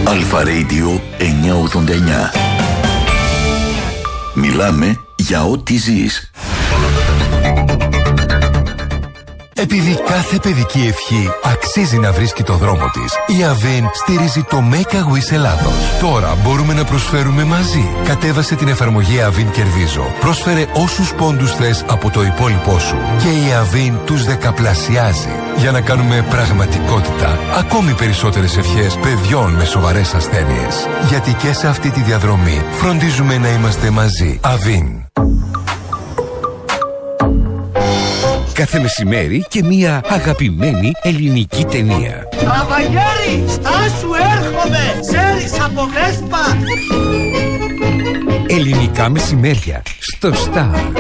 Αλφα Radio 989. Μιλάμε για ό,τι ζεις. Επειδή κάθε παιδική ευχή αξίζει να βρίσκει το δρόμο της, η Avin στηρίζει το Make a Wish Ελλάδος. Τώρα μπορούμε να προσφέρουμε μαζί. Κατέβασε την εφαρμογή Avin Κερδίζω. Πρόσφερε όσους πόντους θες από το υπόλοιπό σου και η Avin τους δεκαπλασιάζει. Για να κάνουμε πραγματικότητα ακόμη περισσότερες ευχές παιδιών με σοβαρές ασθένειες. Γιατί και σε αυτή τη διαδρομή φροντίζουμε να είμαστε μαζί. Avin. Κάθε μεσημέρι και μία αγαπημένη ελληνική ταινία. Καβαγιέρι, στάσου, έρχομαι! Ξέρεις από Βέσπα! Ελληνικά μεσημέρια στο Star.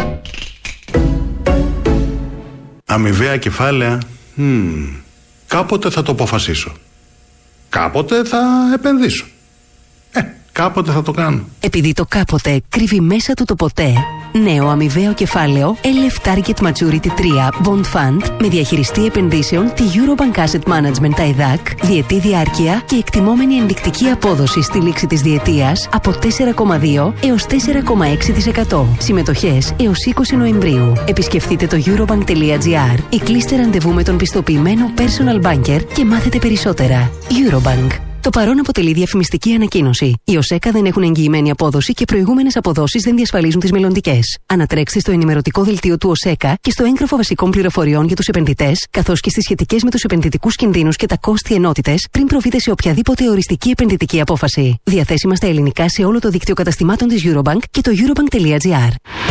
Αμοιβαία κεφάλαια. Κάποτε θα το αποφασίσω. Κάποτε θα επενδύσω. Κάποτε θα το κάνω. Επειδή το κάποτε κρύβει μέσα του το ποτέ, νέο αμοιβαίο κεφάλαιο LF Target Maturity 3 Bond Fund με διαχειριστή επενδύσεων τη Eurobank Asset Management TAIDAC, διετή διάρκεια και εκτιμόμενη ενδεικτική απόδοση στη λήξη της διετίας από 4,2 έως 4,6%. Συμμετοχές έως 20 Νοεμβρίου. Επισκεφτείτε το eurobank.gr ή κλείστε ραντεβού με τον πιστοποιημένο personal banker και μάθετε περισσότερα. Eurobank. Το παρόν αποτελεί διαφημιστική ανακοίνωση. Οι ΟΣΕΚΑ δεν έχουν εγγυημένη απόδοση και προηγούμενες αποδόσεις δεν διασφαλίζουν τις μελλοντικές. Ανατρέξτε στο ενημερωτικό δελτίο του ΟΣΕΚΑ και στο έγγραφο βασικών πληροφοριών για τους επενδυτές, καθώς και στις σχετικές με τους επενδυτικούς κινδύνους και τα κόστη ενότητες, πριν προβείτε σε οποιαδήποτε οριστική επενδυτική απόφαση. Διαθέσιμα στα ελληνικά σε όλο το δίκτυο καταστημάτων της Eurobank και το eurobank.gr.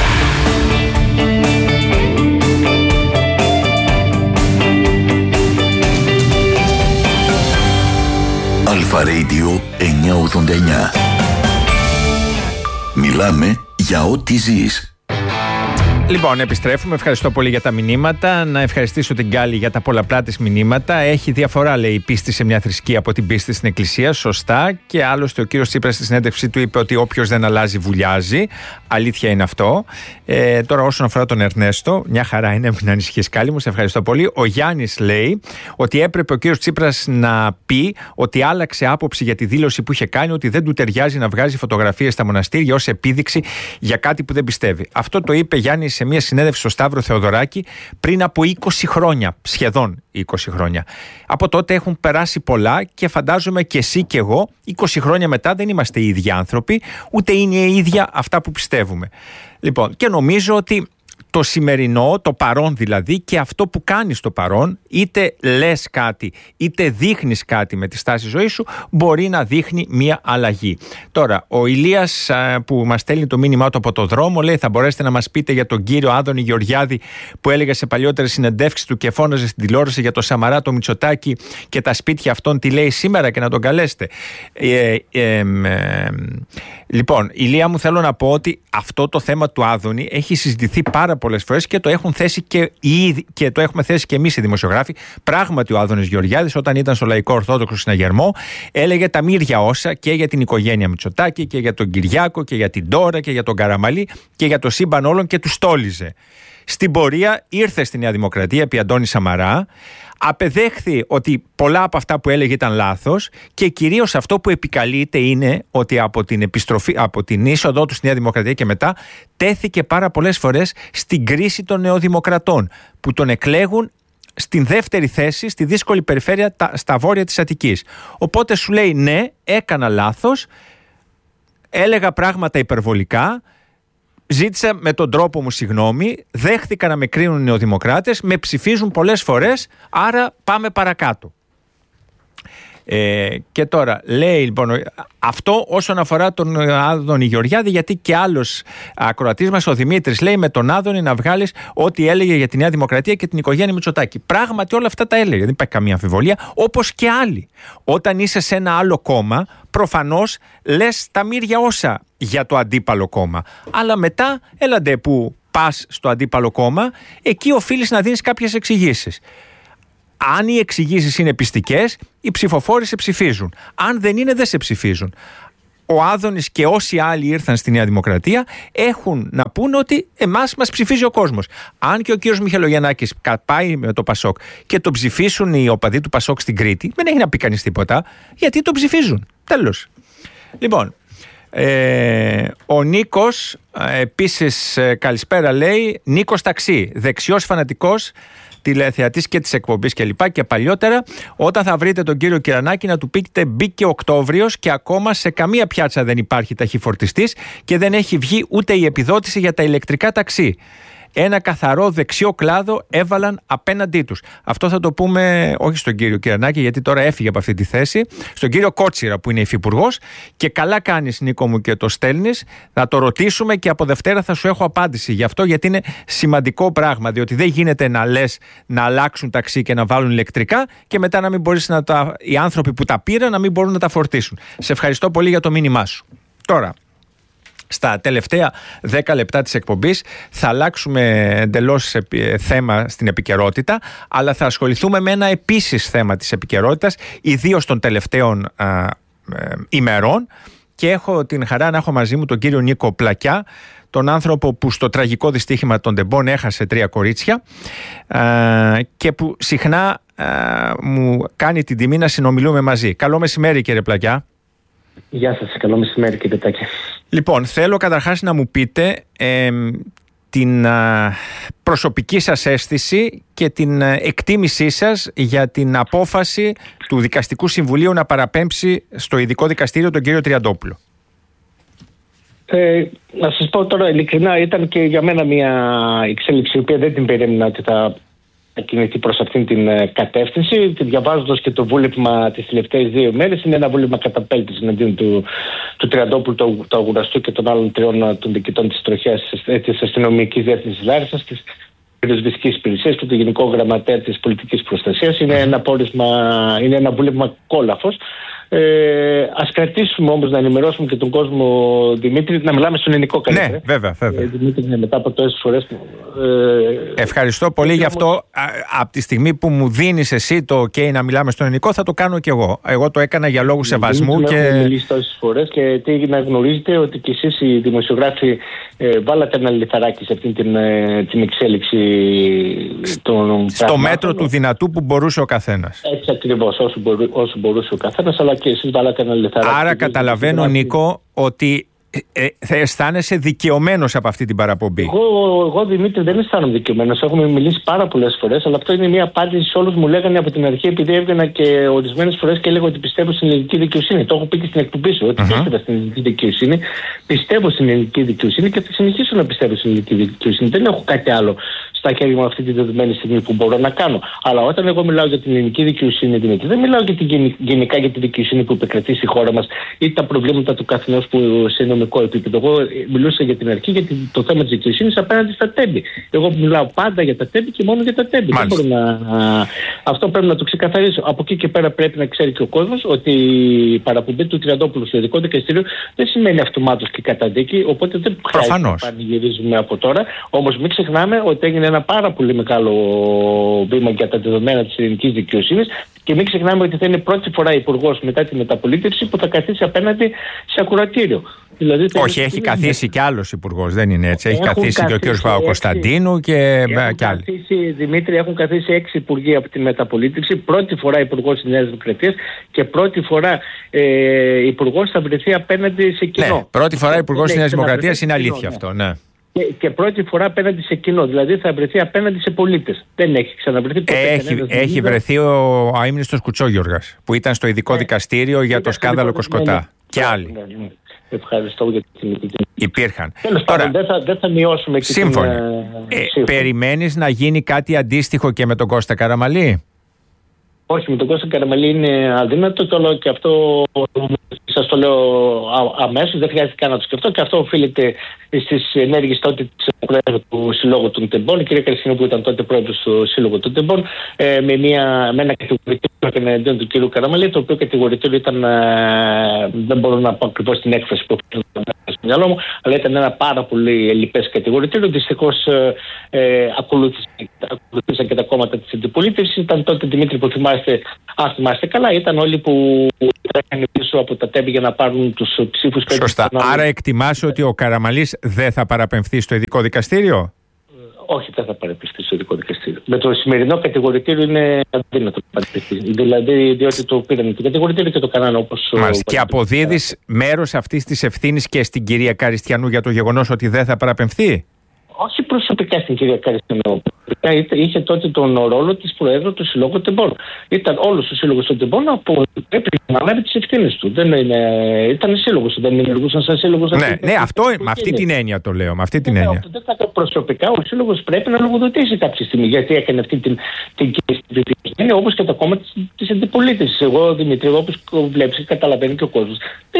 Αλφα Radio 989. Μιλάμε για ό,τι ζεις. Λοιπόν, επιστρέφουμε. Ευχαριστώ πολύ για τα μηνύματα. Να ευχαριστήσω την Γκάλη για τα πολλαπλά της μηνύματα. Έχει διαφορά, λέει, η πίστη σε μια θρησκεία από την πίστη στην Εκκλησία. Σωστά. Και άλλωστε ο κύριος Τσίπρας στη συνέντευξή του είπε ότι όποιος δεν αλλάζει βουλιάζει. Αλήθεια είναι αυτό. Τώρα, όσον αφορά τον Ερνέστο, μια χαρά είναι, μην ανησυχείς, Γκάλη μου. Σε ευχαριστώ πολύ. Ο Γιάννης λέει ότι έπρεπε ο κύριος Τσίπρας να πει ότι άλλαξε άποψη για τη δήλωση που είχε κάνει ότι δεν του ταιριάζει να βγάζει φωτογραφίες στα μοναστήρια ως επίδειξη για κάτι που δεν πιστεύει. Αυτό το είπε, Γιάννη, σε μια συνέντευξη στο Σταύρο Θεοδωράκη πριν από 20 χρόνια, σχεδόν 20 χρόνια. Από τότε έχουν περάσει πολλά και φαντάζομαι και εσύ και εγώ 20 χρόνια μετά δεν είμαστε οι ίδιοι άνθρωποι, ούτε είναι οι ίδια αυτά που πιστεύουμε. Λοιπόν, και νομίζω ότι το σημερινό, το παρόν δηλαδή, και αυτό που κάνεις στο παρόν, είτε λες κάτι, είτε δείχνεις κάτι με τη στάση ζωής σου, μπορεί να δείχνει μια αλλαγή. Τώρα, ο Ηλίας που μας στέλνει το μήνυμά του από το δρόμο, λέει: θα μπορέσετε να μας πείτε για τον κύριο Άδωνη Γεωργιάδη που έλεγε σε παλιότερες συνεντεύξεις του και φώναζε στην τηλεόραση για το Σαμαρά, το Μητσοτάκη και τα σπίτια αυτών, τι λέει σήμερα, και να τον καλέσετε. Λοιπόν, Ηλία μου, θέλω να πω ότι αυτό το θέμα του Άδωνη έχει συζητηθεί πάρα πολλές φορές και το έχουν θέσει και το έχουμε θέσει και εμείς οι δημοσιογράφοι. Πράγματι, ο Άδωνης Γεωργιάδης, όταν ήταν στο Λαϊκό Ορθόδοξο Συναγερμό, έλεγε τα μύρια όσα και για την οικογένεια Μητσοτάκη και για τον Κυριάκο και για την Ντόρα και για τον Καραμαλή και για το σύμπαν όλων και τους τόλιζε. Στην πορεία ήρθε στη Νέα Δημοκρατία επί Αντώνη Σαμαρά, απεδέχθη ότι πολλά από αυτά που έλεγε ήταν λάθος και κυρίως αυτό που επικαλείται είναι ότι από την είσοδό του στη Νέα Δημοκρατία και μετά τέθηκε πάρα πολλές φορές στην κρίση των νεοδημοκρατών που τον εκλέγουν στην δεύτερη θέση στη δύσκολη περιφέρεια στα βόρεια της Αττικής. Οπότε σου λέει ναι, έκανα λάθος, έλεγα πράγματα υπερβολικά, ζήτησα με τον τρόπο μου συγγνώμη, δέχτηκα να με κρίνουν οι νεοδημοκράτες, με ψηφίζουν πολλές φορές, άρα πάμε παρακάτω. Και τώρα λέει λοιπόν αυτό όσον αφορά τον Άδωνη Γεωργιάδη, γιατί και άλλος ακροατής μας, ο Δημήτρης, λέει με τον Άδωνη να βγάλεις ό,τι έλεγε για τη Νέα Δημοκρατία και την οικογένεια Μητσοτάκη. Πράγματι όλα αυτά τα έλεγε, δεν υπάρχει καμία αμφιβολία, όπως και άλλοι. Όταν είσαι σε ένα άλλο κόμμα, προφανώς λες τα μύρια όσα για το αντίπαλο κόμμα. Αλλά μετά, έλαντε που πας στο αντίπαλο κόμμα, εκεί οφείλεις να δίνεις κάποιες εξηγήσεις. Αν οι εξηγήσεις είναι πιστικές, οι ψηφοφόροι σε ψηφίζουν. Αν δεν είναι, δεν σε ψηφίζουν. Ο Άδωνης και όσοι άλλοι ήρθαν στη Νέα Δημοκρατία έχουν να πούνε ότι εμάς μας ψηφίζει ο κόσμος. Αν και ο κύριος Μιχελογιαννάκης πάει με το Πασόκ και το ψηφίσουν οι οπαδοί του Πασόκ στην Κρήτη, δεν έχει να πει κανείς τίποτα, γιατί το ψηφίζουν. Τέλος. Λοιπόν, ο Νίκος επίσης καλησπέρα λέει, Νίκος Ταξί, δεξιός φανατικός, τηλεθεατής και της εκπομπής και λοιπά, και παλιότερα, όταν θα βρείτε τον κύριο Κυρανάκη να του πείτε μπήκε Οκτώβριος και ακόμα σε καμία πιάτσα δεν υπάρχει ταχυφορτιστής και δεν έχει βγει ούτε η επιδότηση για τα ηλεκτρικά ταξί. Ένα καθαρό δεξιό κλάδο έβαλαν απέναντί τους. Αυτό θα το πούμε όχι στον κύριο Κυρανάκη, γιατί τώρα έφυγε από αυτή τη θέση, στον κύριο Κότσιρα που είναι υφυπουργός, και καλά κάνεις Νίκο μου και το στέλνεις. Θα το ρωτήσουμε και από Δευτέρα θα σου έχω απάντηση γι' αυτό, γιατί είναι σημαντικό πράγμα, διότι δεν γίνεται να λες να αλλάξουν ταξί και να βάλουν ηλεκτρικά και μετά να μην μπορείς οι άνθρωποι που τα πήραν να μην μπορούν να τα φορτίσουν. Σε ευχαριστώ πολύ για το μήνυμά σου. Τώρα, στα τελευταία 10 λεπτά της εκπομπής θα αλλάξουμε εντελώς θέμα στην επικαιρότητα, αλλά θα ασχοληθούμε με ένα επίσης θέμα της επικαιρότητας, ιδίως των τελευταίων ημερών, και έχω την χαρά να έχω μαζί μου τον κύριο Νίκο Πλακιά, τον άνθρωπο που στο τραγικό δυστύχημα των Τεμπών έχασε 3 κορίτσια και που συχνά μου κάνει την τιμή να συνομιλούμε μαζί. Καλό μεσημέρι κύριε Πλακιά. Γεια σας, καλό μεσημέρι κύριε Τάκη. Λοιπόν, θέλω καταρχάς να μου πείτε την προσωπική σας αίσθηση και την εκτίμησή σας για την απόφαση του Δικαστικού Συμβουλίου να παραπέμψει στο ειδικό δικαστήριο τον κύριο Τριαντόπουλο. Να σας πω τώρα ειλικρινά, ήταν και για μένα μια εξέλιξη η οποία δεν την περίμενα ότι θα κινηθεί προς αυτήν την κατεύθυνση. Διαβάζοντας και το βούλευμα τις τελευταίες 2 μέρες, είναι ένα βούλευμα καταπέλτης εναντίον του Τριαντόπουλου, του Αγουραστού και των άλλων 3 των διοικητών της τροχιάς της αστυνομικής διεύθυνσης Λάρισσας, της πυροσβεστικής υπηρεσίας και του Γενικού Γραμματέα της Πολιτικής Προστασίας. Είναι ένα βούλευμα κόλαφος. Ας κρατήσουμε όμως να ενημερώσουμε και τον κόσμο, Δημήτρη, να μιλάμε στον ελληνικό καλύτερα. Ναι, βέβαια. Δημήτρη, μετά από τόσες φορές. Ευχαριστώ πολύ γι' αυτό. Από τη στιγμή που μου δίνεις εσύ το OK να μιλάμε στον ελληνικό, θα το κάνω κι εγώ. Εγώ το έκανα για λόγους σεβασμού. Έχουμε μιλήσει τόσες φορές και να γνωρίζετε ότι κι εσείς οι δημοσιογράφοι βάλατε ένα λιθαράκι σε αυτή την εξέλιξη των στο μέτρο του δυνατού που μπορούσε ο καθένας. Έτσι ακριβώς, όσο μπορούσε ο καθένας, αλλά και εσείς βάλατε ένα λιθαράκι. Άρα καταλαβαίνω, Νίκο, ότι θα αισθάνεσαι δικαιωμένος από αυτή την παραπομπή. Εγώ Δημήτρη, δεν αισθάνομαι δικαιωμένος. Έχουμε μιλήσει πάρα πολλές φορές, αλλά αυτό είναι μια απάντηση σε όλους. Μου λέγανε από την αρχή, επειδή έβγαινα και ορισμένες φορές και έλεγα ότι πιστεύω στην ελληνική δικαιοσύνη. Το έχω πει και στην εκπομπή σου, ότι πίστευα στην ελληνική δικαιοσύνη. Πιστεύω στην ελληνική δικαιοσύνη και θα συνεχίσω να πιστεύω στην ελληνική δικαιοσύνη. Δεν έχω κάτι άλλο στα χέρια μου αυτή τη δεδομένη στιγμή που μπορώ να κάνω. Αλλά όταν εγώ μιλάω για την ελληνική δικαιοσύνη, Δημήτρη, δεν μιλάω γενικά για τη δικαιοσύνη που επικρατεί στη χώρα μας ή τα προβλήματα του καθενός που σε νομικό επίπεδο. Εγώ μιλούσα για την αρχή για το θέμα της δικαιοσύνης απέναντι στα τέμπη. Εγώ μιλάω πάντα για τα τέμπη και μόνο για τα τέμπη. Αυτό πρέπει να το ξεκαθαρίσω. Από εκεί και πέρα πρέπει να ξέρει και ο κόσμος ότι η παραπομπή του Τριαντόπουλου στο ειδικό δικαστήριο δεν σημαίνει αυτομάτως και καταδίκη. Οπότε δεν χρειάζεται να πανηγυρίζουμε από τώρα. Όμως μην ξεχνάμε ότι έγινε ένα πάρα πολύ μεγάλο βήμα για τα δεδομένα της ελληνικής δικαιοσύνης και μην ξεχνάμε ότι θα είναι πρώτη φορά υπουργός μετά τη μεταπολίτευση που θα καθίσει απέναντι σε ακουρατήριο. Δηλαδή, όχι, έχει καθίσει κι άλλος υπουργός, δεν είναι έτσι. Έχει καθίσει και ο κ. Παπακοσταντίνου και άλλοι. Δημήτρη, έχουν καθίσει 6 υπουργοί από τη μεταπολίτευση. Πρώτη φορά υπουργός της Νέας Δημοκρατίας και πρώτη φορά υπουργός θα βρεθεί απέναντι σε κοινό. Ναι, πρώτη φορά υπουργός της Νέας Δημοκρατίας είναι αλήθεια αυτό, ναι. Και πρώτη φορά απέναντι σε κοινό, δηλαδή θα βρεθεί απέναντι σε πολίτες. Δεν έχει ξαναβρεθεί ποτέ. Έχει βρεθεί ο αείμνηστος Κουτσόγιοργας που ήταν στο ειδικό δικαστήριο για το σκάνδαλο Κοσκοτά. Και άλλοι. Ευχαριστώ για την επιτυχία. Υπήρχαν. Τώρα, δεν θα μειώσουμε και σύμφωνα. Περιμένεις να γίνει κάτι αντίστοιχο και με τον Κώστα Καραμαλή? Όχι, με τον Κώστα Καραμαλή είναι αδύνατο και αυτό σας το λέω αμέσως, δεν χρειάζεται καν να το σκεφτώ και αυτό οφείλεται στις ενέργειες τότε της πρόεδρου του Συλλόγου των Τεμπών, η κυρία Καρσινού που ήταν τότε πρόεδρος του Σύλλογου των Τεμπών, με ένα κατηγορητήριο εναντίον του κυρίου Καραμαλή, το οποίο κατηγορητήριο ήταν, δεν μπορώ να πω ακριβώς την έκφραση που οφείλεται στο μυαλό μου, αλλά ήταν ένα πάρα πολύ ελλειπές κατηγορητήριο. Δυστυχώς ακολούθησαν και τα κόμματα της αντιπολίτευσης. Ήταν τότε, Δημήτρη, που αν θυμάστε καλά, ήταν όλοι που τρέχανε πίσω από τα τέμπη για να πάρουν τους ψήφους. Σωστά. Άρα εκτιμάς ότι ο Καραμαλής δεν θα παραπεμφθεί στο ειδικό δικαστήριο? Όχι, δεν θα παρεπιστεί στο ειδικό δικαστήριο. Με το σημερινό κατηγορητήριο είναι αδύνατο να παρεπιστεί. Δηλαδή, διότι το πήραν το κατηγορητήριο και το κάνανε όπως. Και αποδίδεις μέρος αυτής της ευθύνης και στην κυρία Καριστιανού για το γεγονός ότι δεν θα παραπεμφθεί? Όχι προσωπικά στην κυρία Καριστιανού. Είχε τότε τον ρόλο της Προέδρου του Συλλόγου Τεμπών. Ήταν όλος ο Σύλλογος των Τεμπών που πρέπει να λάβει τις ευθύνες του. Ήταν σύλλογος, δεν ενεργούσαν σαν σύλλογος. Ναι, αυτό, με αυτή την έννοια το λέω. Με αυτή την έννοια. Προσωπικά ο Σύλλογος πρέπει να λογοδοτήσει κάποια στιγμή γιατί έκανε αυτή την κίνηση, όπως και το κόμμα της αντιπολίτευσης. Εγώ, Δημήτρη, όπως βλέπεις και καταλαβαίνει και ο κόσμος,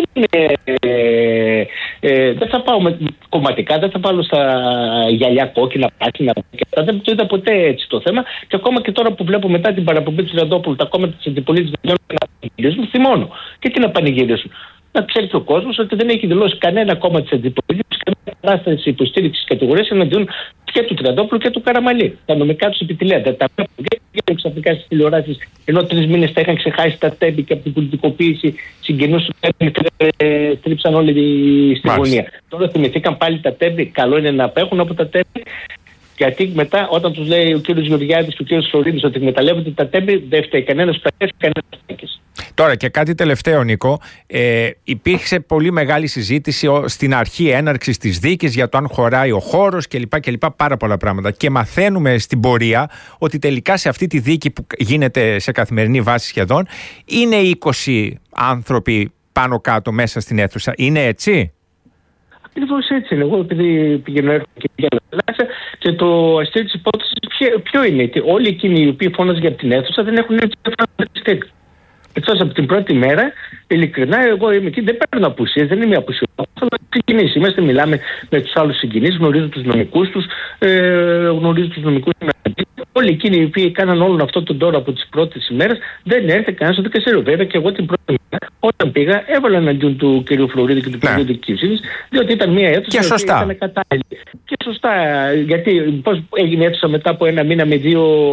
δεν θα πάω κομματικά, δεν θα πάω στα γυαλιά κόκκινα, πράσινα και αυτά. Δεν το είδα ποτέ έτσι το θέμα. Και ακόμα και τώρα που βλέπω μετά την παραπομπή του Ραντόπουλου, τα κόμματα της αντιπολίτευσης δεν να πανηγυρίζουν, θυμώνω. Και τι να πανηγυρίσουν? Να ξέρει και ο κόσμος ότι δεν έχει δηλώσει κανένα κόμμα της αντιπολίτευσης καμία κατάσταση υποστήριξης κατηγορίας εναντίον και του Τριαντόπουλου και του Καραμανλή. Τα νομικά τους επιτελεία. Τα πήγαν ξαφνικά στις τηλεοράσεις, ενώ 3 μήνες τα είχαν ξεχάσει τα τέμπη και από την πολιτικοποίηση συγγενούς του τέμπη στρίψαν όλοι στη γωνία. Τώρα θυμηθήκαν πάλι τα τέμπη. Καλό είναι να απέχουν από τα τέμπη. Γιατί μετά, όταν τους λέει ο κύριος Γεωργιάδης και ο κύριος Φλωρίδης ότι εκμεταλλεύονται τα τέμπη, δεν φταίει κανένας που τα κανένας φταίει. Τώρα και κάτι τελευταίο, Νίκο. Υπήρξε πολύ μεγάλη συζήτηση στην αρχή έναρξης της δίκης για το αν χωράει ο χώρος κλπ. Πάρα πολλά πράγματα. Και μαθαίνουμε στην πορεία ότι τελικά σε αυτή τη δίκη που γίνεται σε καθημερινή βάση σχεδόν είναι 20 άνθρωποι πάνω κάτω μέσα στην αίθουσα. Είναι έτσι? Ακριβώς έτσι είναι. Εγώ επειδή πηγαίνω έρχομαι και πηγαίνω και το αστείο της υπόθεσης ποιο είναι? ότι όλοι εκείνοι οι οποίοι φώναζαν για την αίθουσα δεν έχουν έτσι φανταστεί. Εκτός από την πρώτη μέρα, ειλικρινά, εγώ είμαι εκεί, δεν παίρνω απουσίες, δεν είμαι απουσιολόγος, αλλά συγγενείς. Είμαστε, μιλάμε με τους άλλους συγγενείς, γνωρίζω τους νομικούς τους, γνωρίζω τους νομικούς του. Όλοι εκείνοι οι οποίοι κάναν όλον αυτό τον τόρο από τις πρώτες ημέρες, δεν έρθε κανένας στο δικαστήριο. Βέβαια και εγώ την πρώτη μέρα, όταν πήγα, έβαλα εναντίον του κ. Φλωρίδη και του Υπουργείου Δικαιοσύνης, διότι ήταν μια αίθουσα που ήταν κατάλληλη. Και σωστά, γιατί πώς έγινε αίθουσα μετά από ένα μήνα με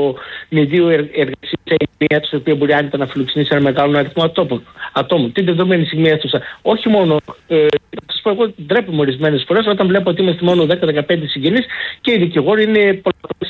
δύο εργασίες, μια αίθουσα που μπορεί άνετα να φιλοξενήσει ένα μεγάλο αριθμό ατόμων. Την δεδομένη στιγμή αίθουσα, όχι μόνο. Θα σας πω, εγώ ντρέπομαι ορισμένες φορές όταν βλέπω ότι είμαστε μόνο 10-15 συγγενείς και οι δικηγόροι είναι πολλές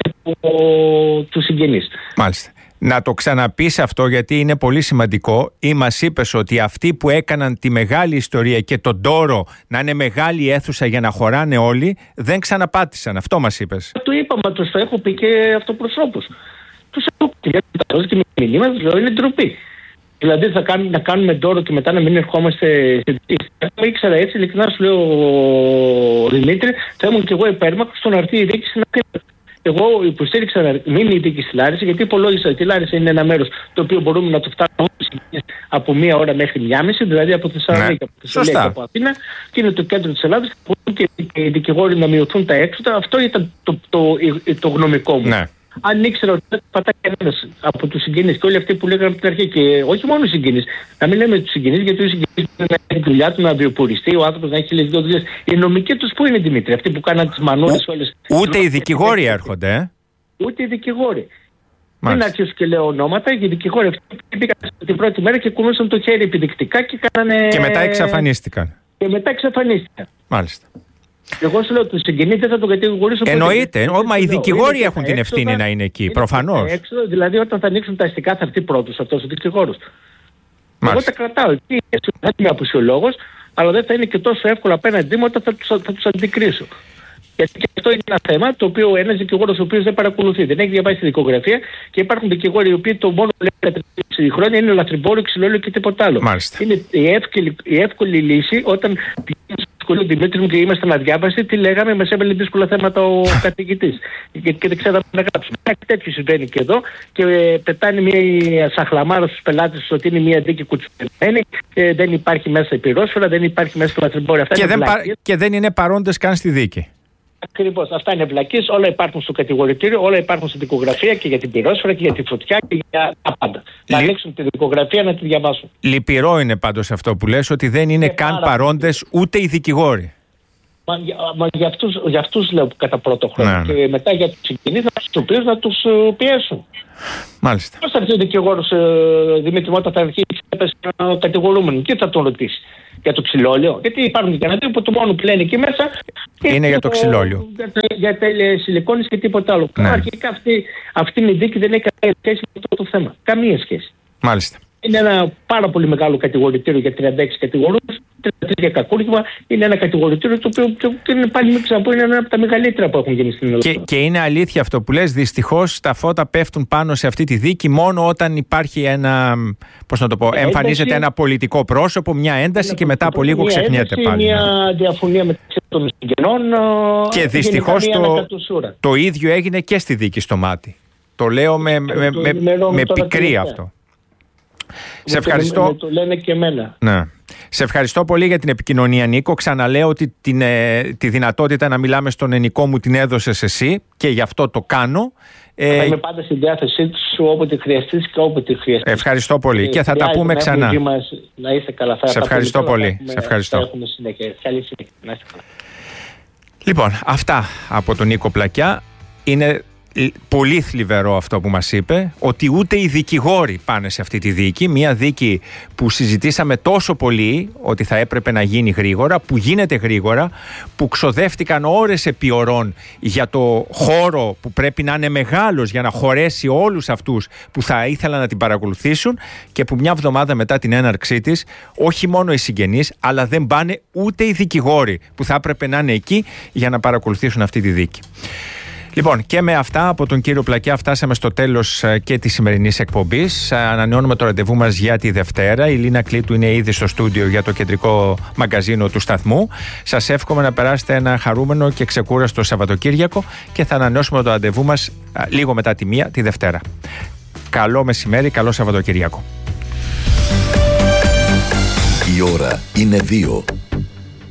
από τους συγγενείς. Μάλιστα. Να το ξαναπείς αυτό γιατί είναι πολύ σημαντικό. Ή μας είπες ότι αυτοί που έκαναν τη μεγάλη ιστορία και τον τόρο να είναι μεγάλη αίθουσα για να χωράνε όλοι δεν ξαναπάτησαν. Αυτό μας είπες. Το είπα, μα τους το έχω πει και αυτοπροσώπους. Τους έχω πει και με μηνύματα, λέω είναι ντροπή. Δηλαδή να κάνουμε τόρο και μετά να μην ερχόμαστε σε δίκη. Αν ήξερα έτσι, ειλικρινά σου λέω, Δημήτρη, θα ήμουν και εγώ υπέρμαχος στο να έρθει η δίκη στην Αθήνα. Εγώ υποστήριξα να μείνει η δίκη στη Λάρισα, γιατί υπολόγισα ότι η Λάρισα είναι ένα μέρος το οποίο μπορούμε να το φτάσουμε από 1 ώρα μέχρι 1,5, δηλαδή από Θεσσαλονίκη, από Θεσσαλονίκη, από Αθήνα, και είναι το κέντρο της Ελλάδας. Μπορούν και οι δικηγόροι να μειωθούν τα έξοδα. Αυτό ήταν το γνωμικό μου. Ναι. Αν ήξερα ότι δεν πατάει κανένας από τους συγγενείς και όλοι αυτοί που λέγανε από την αρχή, και όχι μόνο οι συγγενείς, να μην λέμε τους συγγενείς, γιατί οι συγγενείς να έχει τη δουλειά του, να βιοποριστεί, ο άνθρωπος να έχει 1.002 δουλειές. Οι νομικοί τους πού είναι, Δημήτρη, αυτοί που κάναν τις μανούλες όλες? Ούτε οι δικηγόροι έρχονται. Ούτε οι δικηγόροι. Δεν αρχίσω και λέω ονόματα, οι δικηγόροι αυτοί πήγαν την πρώτη μέρα και κουνούσαν το χέρι επιδεικτικά και κάνανε. Και μετά εξαφανίστηκαν. Μάλιστα. Εγώ σου λέω ότι συγγενείς δεν θα τον κατηγορήσω. Εννοείται. Μα οι δικηγόροι έχουν την ευθύνη να είναι εκεί. Προφανώς. Δηλαδή, όταν θα ανοίξουν τα αστικά, θα έρθει πρώτος αυτός ο δικηγόρος. Εγώ τα κρατάω εκεί. Δεν είμαι απουσιολόγος, αλλά δεν θα είναι και τόσο εύκολο απέναντί μου όταν θα τους αντικρίσω. Γιατί και αυτό είναι ένα θέμα το οποίο ένας δικηγόρος ο οποίος δεν παρακολουθεί, δεν έχει διαβάσει τη δικογραφία, και υπάρχουν δικηγόροι οι οποίοι το μόνο που λένε 36 χρόνια είναι λαθρεμπόριο, ξυλόλαιο και τίποτα άλλο. Μάλιστα. Είναι η εύκολη λύση όταν πηγαίνουμε στο σχολείο, Δημήτρη μου, και ήμασταν αδιάβαστοι, τι λέγαμε, μας έβαλε δύσκολα θέματα ο καθηγητής. Και δεν ξέραμε να γράψουμε. Κάτι τέτοιο συμβαίνει και εδώ, και πετάνε μια σαχλαμάρα στους πελάτες ότι είναι μια δίκη κουτσουμένη, δεν υπάρχει μέσα η πυρόσφαιρα, δεν υπάρχει μέσα το λαθρεμπόριο. Και δεν είναι παρόντες καν στη δίκη. Ακριβώς. Αυτά είναι βλακίες. Όλα υπάρχουν στο κατηγορητήριο, όλα υπάρχουν στην δικογραφία και για την πυρόσφαιρα και για τη φωτιά και για τα πάντα. Να ανοίξουν τη δικογραφία να τη διαβάσουν. Λυπηρό είναι πάντως αυτό που λες, ότι δεν είναι καν παρόντες ούτε οι δικηγόροι. Μα για αυτούς λέω κατά πρώτο χρόνο. Ναι. Και μετά για τους συγγενείς, τους οποίους να τους πιέσουν. Μάλιστα. Πώς θα έρθει ο δικηγόρος, Δημήτρη, όταν θα αρχίσει να κατηγορούμενο, τι θα τον ρωτήσει? Για το ξυλόλαιο? Γιατί υπάρχουν και κανένα που το μόνο που λένε εκεί μέσα Είναι για το ξυλόλιο. Για τα σιλικόνες και τίποτα άλλο. Ναι. Αρχικά αυτή η δίκη δεν έχει καμία σχέση με αυτό το θέμα. Καμία σχέση. Μάλιστα. Είναι ένα πάρα πολύ μεγάλο κατηγορητήριο για 36 κατηγορούς, 33 για κακούργημα. Είναι ένα κατηγορητήριο το οποίο είναι πάλι, μην ξαναπώ, είναι ένα από τα μεγαλύτερα που έχουν γίνει στην Ελλάδα. Και είναι αλήθεια αυτό που λες. Δυστυχώς τα φώτα πέφτουν πάνω σε αυτή τη δίκη μόνο όταν υπάρχει ένα, πώς να το πω, εμφανίζεται ένα πολιτικό πρόσωπο, μια ένταση και μετά από λίγο ξεχνιέται πάλι. Μια διαφωνία μεταξύ των συγγενών. Και δυστυχώς το ίδιο έγινε και στη δίκη στο Μάτι. Το λέω με πικρία αυτό. Σε ευχαριστώ. Το λένε και εμένα. Ναι. Σε ευχαριστώ πολύ για την επικοινωνία, Νίκο. Ξαναλέω ότι τη δυνατότητα να μιλάμε στον ενικό μου την έδωσες εσύ και γι' αυτό το κάνω. Θα είμαι πάντα στη διάθεσή σου όποτε χρειαστείς και όποτε χρειαστείς. Ευχαριστώ πολύ και θα τα πούμε ξανά. Να είστε καλά. Σε ευχαριστώ πολύ. Σε ευχαριστώ. Έχουμε συνέχεια. Καλή συνέχεια. Να είστε καλά. Λοιπόν, αυτά από τον Νίκο Πλακιά. Είναι πολύ θλιβερό αυτό που μας είπε, ότι ούτε οι δικηγόροι πάνε σε αυτή τη δίκη, μια δίκη που συζητήσαμε τόσο πολύ ότι θα έπρεπε να γίνει γρήγορα, που γίνεται γρήγορα, που ξοδεύτηκαν ώρες επί ωρών για το χώρο που πρέπει να είναι μεγάλος για να χωρέσει όλους αυτούς που θα ήθελαν να την παρακολουθήσουν, και που μια εβδομάδα μετά την έναρξή της όχι μόνο οι συγγενείς αλλά δεν πάνε ούτε οι δικηγόροι που θα έπρεπε να είναι εκεί για να παρακολουθήσουν αυτή τη δίκη. Λοιπόν, και με αυτά από τον κύριο Πλακιά φτάσαμε στο τέλος και της σημερινής εκπομπής. Ανανεώνουμε το ραντεβού μας για τη Δευτέρα. Η Λίνα Κλήτου είναι ήδη στο στούντιο για το κεντρικό μαγκαζίνο του σταθμού. Σας εύχομαι να περάσετε ένα χαρούμενο και ξεκούραστο Σαββατοκύριακο και θα ανανεώσουμε το ραντεβού μας λίγο μετά τη 1 τη Δευτέρα. Καλό μεσημέρι, καλό Σαββατοκύριακο. Η ώρα είναι 2.